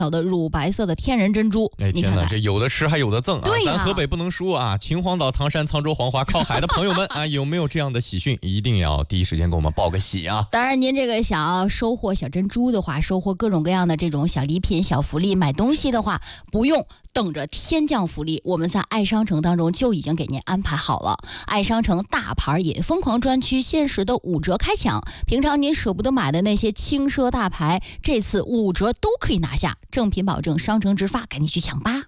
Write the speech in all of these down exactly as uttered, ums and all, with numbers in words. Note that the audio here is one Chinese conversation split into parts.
的乳白色的天然珍珠。 哎，天哪， 你看看这有的吃还有的赠啊！ 对呀、 咱河北不能输啊！秦皇岛、唐山、沧州、黄花靠海的朋友们啊，有没有这样的喜讯？一定要第一时间给我们报个喜啊！ 当然，您这个想要收获小珍珠的话，收获各种各样的这种小礼品、小福利，买东西的话，不用等着天降福利，我们在爱商城当中就已经给您安排好了。爱商城大牌也疯狂专区限时的五折开抢，平常您舍不得买的那些轻奢大牌，这次五折都可以拿下，正品保证，商城直发，赶紧去抢吧。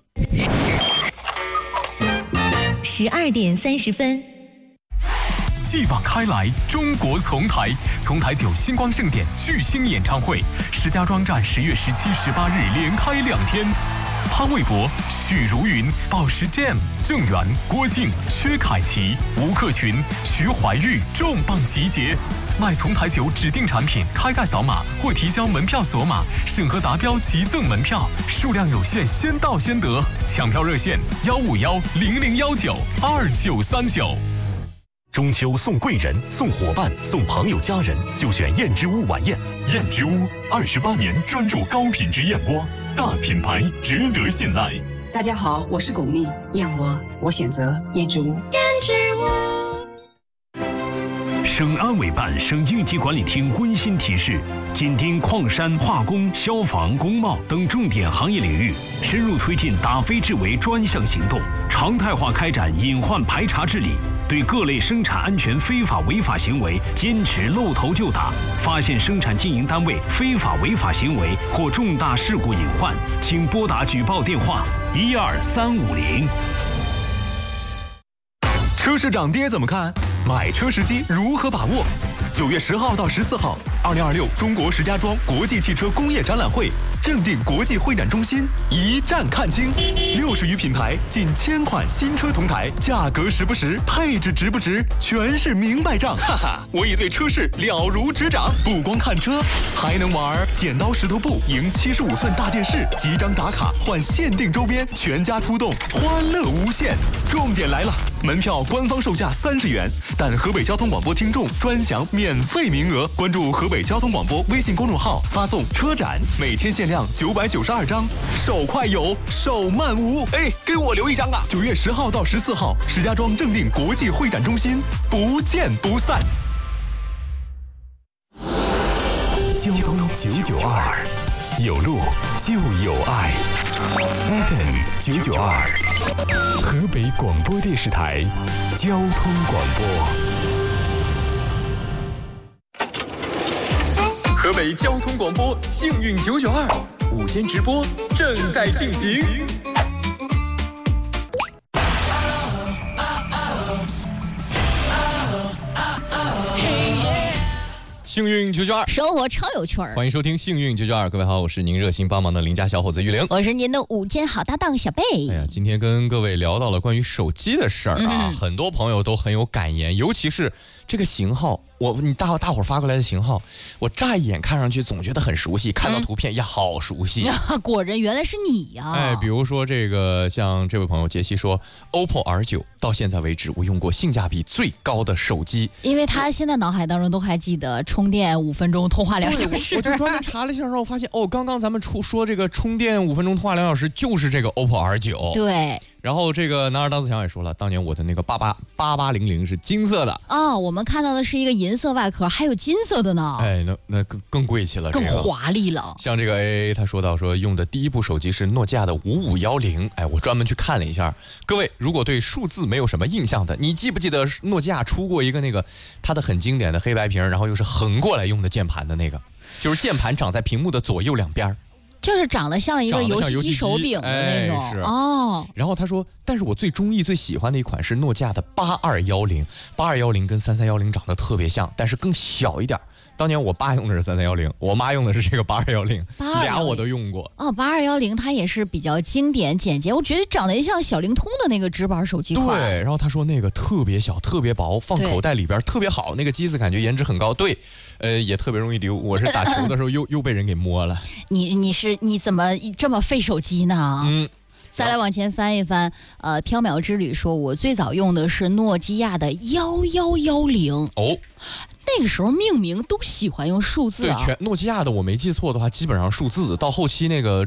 十二点三十分。 继往开来，中国丛台，丛台酒星光盛典巨星演唱会，石家庄站十月十七、十八日连开两天。潘玮柏、许茹芸、宝石 Jam、郑源、郭靖、薛凯琪、吴克群、徐怀钰重磅集结。买丛台酒指定产品，开盖扫码或提交门票锁码，审核达标即赠门票，数量有限，先到先得。抢票热线：幺五幺零零幺九二九三九。 中秋送贵人、送伙伴、送朋友家人，就选燕之屋晚宴。燕之屋二十八年专注高品质燕窝，大品牌值得信赖。 大家好，我是巩俐，燕窝我选择燕之屋。燕之屋。 省安委办、省应急管理厅温馨提示：紧盯矿山、化工、消防、工贸等重点行业领域，深入推进打非治为专项行动，常态化开展隐患排查治理。对各类生产安全非法违法行为坚持露头就打，发现生产经营单位非法违法行为或重大事故隐患，请拨打举报电话一二三五零。 车市涨跌怎么看？买车时机如何把握？九月十号到十四号，二零二六中国石家庄国际汽车工业展览会正定国际会展中心一站看清，六十余品牌，近千款新车同台，价格实不实，配置值不值，全是明白账。哈哈，我已对车市了如指掌，不光看车，还能玩剪刀石头布赢七十五寸大电视，几张打卡换限定周边，全家出动，欢乐无限。重点来了，门票官方售价三十元，但河北交通广播听众专享免费名额。关注河北交通广播微信公众号，发送车展，每天限量九百九十二张，手快有，手慢无。哎，给我留一张啊！九月十号到十四号，石家庄正定国际会展中心，不见不散。 交通九九二，有路就有爱。F M 九九二，河北广播电视台交通广播。 河北交通广播幸运九九二午间直播正在进行。 幸运九九二， 生活超有趣儿。 欢迎收听幸运九九二，各位好，我是您热心帮忙的邻家小伙子玉玲， 我是您的午间好搭档小贝。 哎呀，今天跟各位聊到了关于手机的事儿啊、嗯，很多朋友都很有感言，尤其是这个型号，我你大大伙发过来的型号，我乍一眼看上去总觉得很熟悉，看到图片呀、嗯、好熟悉、 啊，果然原来是你呀、啊！ 哎，比如说这个，像这位朋友杰西说 ，O P P O R 九到现在为止我用过性价比最高的手机， 因为他现在脑海当中都还记得充电五分钟，通话两小时。 我, 我就专门查了一下，然后我发现哦，刚刚咱们出说这个充电五分钟，通话两小时，就是这个 O P P O R 九。 对。 然后这个男儿当自强也说了，当年我的那个八八八八零零是金色的哦，我们看到的是一个银色外壳，还有金色的呢。 哎，那那更更贵气了， 更华丽了。 像这个 A A 他说到说用的第一部手机是诺基亚的五五一零，哎，我专门去看了一下。各位如果对数字没有什么印象的，你记不记得诺基亚出过一个那个它的很经典的黑白屏，然后又是横过来用的键盘的那个，就是键盘长在屏幕的左右两边。 就是长得像一个游戏机手柄的那种、 哎、 哦。 然后他说，但是我最中意、最喜欢的一款是诺基亚的八二一零，八二一零跟三三一零长得特别像，但是更小一点。当年我爸用的是三三一零，我妈用的是这个八二一零，俩我都用过。 哦，八二一零它也是比较经典简洁，我觉得长得像小灵通的那个直板手机款。 对，然后他说那个特别小、特别薄，放口袋里边特别好，那个机子感觉颜值很高。对，呃，也特别容易丢。我是打球的时候又又被人给摸了。 你你是你怎么这么费手机呢？ 嗯。 再来往前翻一翻，呃，缥缈之旅说，我最早用的是诺基亚的幺幺幺零哦， 那个时候命名都喜欢用数字啊。 对，全诺基亚的我没记错的话，基本上数字。到后期那个